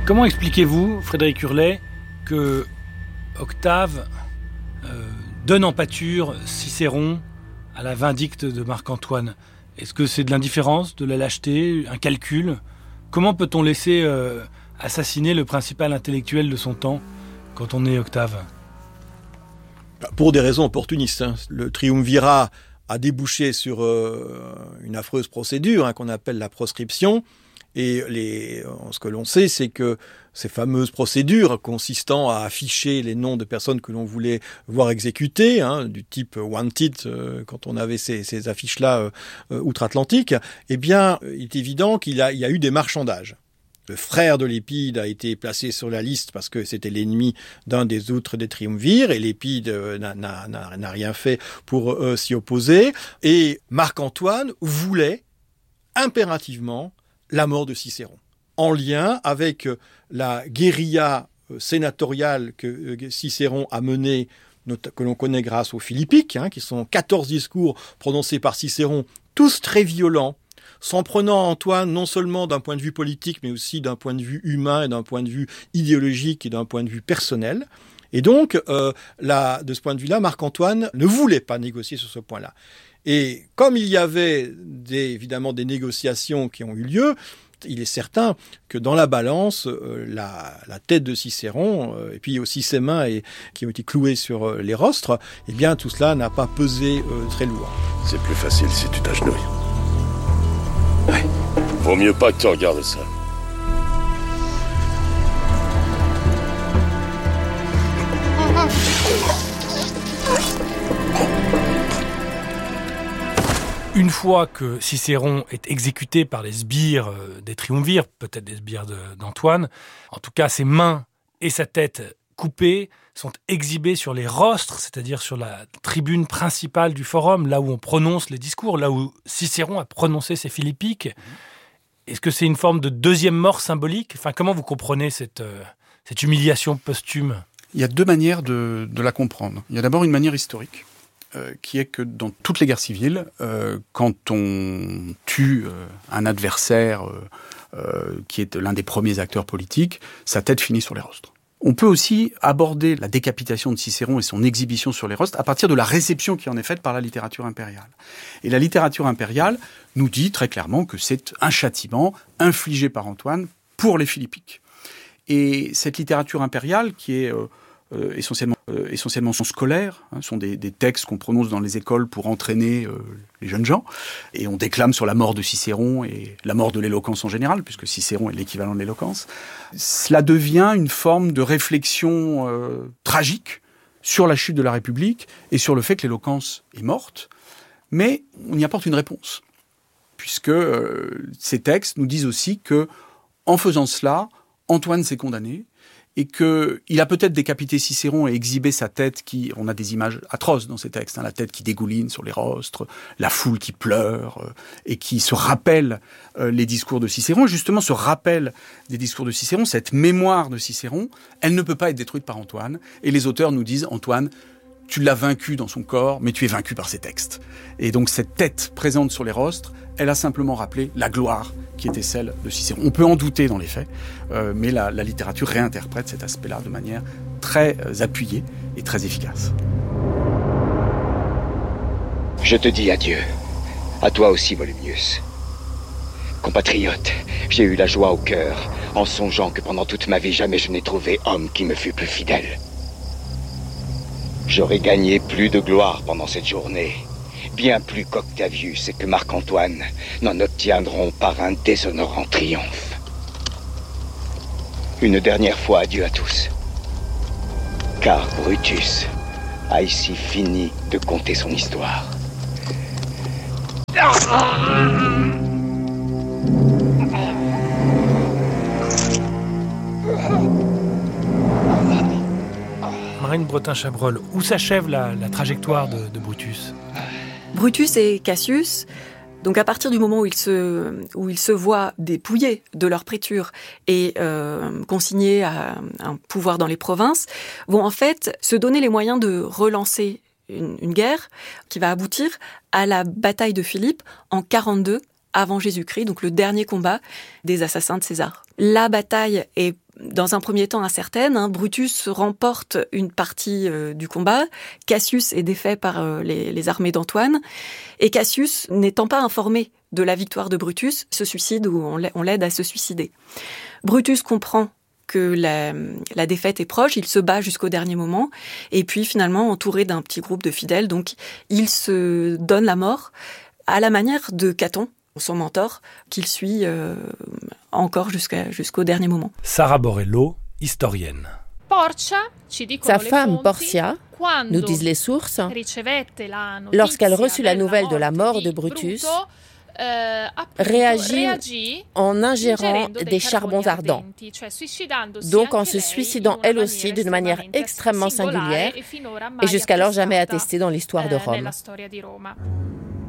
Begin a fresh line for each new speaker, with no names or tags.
Comment expliquez-vous, Frédéric Hurlet, que Octave donne en pâture Cicéron à la vindicte de Marc-Antoine? Est-ce que c'est de l'indifférence, de la lâcheté, un calcul? Comment peut-on laisser assassiner le principal intellectuel de son temps quand on est Octave?
Pour des raisons opportunistes. Le triumvirat a débouché sur une affreuse procédure qu'on appelle la proscription. Et ce que l'on sait, c'est que ces fameuses procédures consistant à afficher les noms de personnes que l'on voulait voir exécutées, du type wanted, quand on avait ces affiches-là outre-Atlantique, eh bien, il est évident qu'il y a eu des marchandages. Le frère de Lépide a été placé sur la liste parce que c'était l'ennemi d'un des autres des triumvirs, et Lépide n'a rien fait pour s'y opposer. Et Marc-Antoine voulait impérativement la mort de Cicéron, en lien avec la guérilla sénatoriale que Cicéron a menée, que l'on connaît grâce aux Philippiques, qui sont 14 discours prononcés par Cicéron, tous très violents, s'en prenant à Antoine non seulement d'un point de vue politique, mais aussi d'un point de vue humain, et d'un point de vue idéologique, et d'un point de vue personnel. Et donc, de ce point de vue-là, Marc-Antoine ne voulait pas négocier sur ce point-là. Et comme il y avait évidemment des négociations qui ont eu lieu, il est certain que dans la balance, la tête de Cicéron, et puis aussi ses mains qui ont été clouées sur les rostres, eh bien tout cela n'a pas pesé très lourd.
C'est plus facile si tu t'agenouilles. Ouais. Vaut mieux pas que tu regardes ça.
Une fois que Cicéron est exécuté par les sbires des triumvirs, peut-être des sbires d'Antoine, en tout cas ses mains et sa tête coupées sont exhibées sur les rostres, c'est-à-dire sur la tribune principale du forum, là où on prononce les discours, là où Cicéron a prononcé ses Philippiques. Est-ce que c'est une forme de deuxième mort symbolique ? Enfin, comment vous comprenez cette humiliation posthume ?
Il y a deux manières de la comprendre. Il y a d'abord une manière historique, qui est que dans toutes les guerres civiles, quand on tue un adversaire qui est l'un des premiers acteurs politiques, sa tête finit sur les rostres. On peut aussi aborder la décapitation de Cicéron et son exhibition sur les rostres à partir de la réception qui en est faite par la littérature impériale. Et la littérature impériale nous dit très clairement que c'est un châtiment infligé par Antoine pour les Philippiques. Et cette littérature impériale, qui est essentiellement scolaire, sont des textes qu'on prononce dans les écoles pour entraîner les jeunes gens, et on déclame sur la mort de Cicéron et la mort de l'éloquence en général, puisque Cicéron est l'équivalent de l'éloquence. Cela devient une forme de réflexion tragique sur la chute de la République et sur le fait que l'éloquence est morte, mais on y apporte une réponse, puisque ces textes nous disent aussi que, en faisant cela, Antoine s'est condamné, et qu'il a peut-être décapité Cicéron et exhibé sa tête on a des images atroces dans ces textes, la tête qui dégouline sur les rostres, la foule qui pleure, et qui se rappelle les discours de Cicéron. Et justement, ce rappel des discours de Cicéron, cette mémoire de Cicéron, elle ne peut pas être détruite par Antoine. Et les auteurs nous disent, Antoine, tu l'as vaincu dans son corps, mais tu es vaincu par ses textes. Et donc cette tête présente sur les rostres, elle a simplement rappelé la gloire qui était celle de Cicéron. On peut en douter dans les faits, mais la littérature réinterprète cet aspect-là de manière très appuyée et très efficace.
Je te dis adieu. À toi aussi, Volumnius. Compatriote, j'ai eu la joie au cœur, en songeant que pendant toute ma vie, jamais je n'ai trouvé homme qui me fût plus fidèle. J'aurais gagné plus de gloire pendant cette journée, bien plus qu'Octavius et que Marc-Antoine n'en obtiendront par un déshonorant triomphe. Une dernière fois, adieu à tous. Car Brutus a ici fini de conter son histoire.
Marine Bretin-Chabrol, où s'achève la trajectoire de Brutus ?
Brutus et Cassius, donc à partir du moment où ils se voient dépouillés de leur préture et consignés à un pouvoir dans les provinces, vont en fait se donner les moyens de relancer une guerre qui va aboutir à la bataille de Philippe en 42 avant Jésus-Christ, donc le dernier combat des assassins de César. La bataille est dans un premier temps incertaine. Brutus remporte une partie du combat. Cassius est défait par les armées d'Antoine. Et Cassius, n'étant pas informé de la victoire de Brutus, se suicide ou on l'aide à se suicider. Brutus comprend que la défaite est proche, il se bat jusqu'au dernier moment, et puis finalement, entouré d'un petit groupe de fidèles, donc il se donne la mort à la manière de Caton, son mentor, qu'il suit encore jusqu'au dernier moment.
Sara Borello, historienne.
Sa femme, Portia, nous disent les sources, lorsqu'elle reçut la nouvelle de la mort de Brutus, réagit en ingérant des charbons ardents, donc en se suicidant elle aussi d'une manière extrêmement singulière et jusqu'alors jamais attestée dans l'histoire de Rome.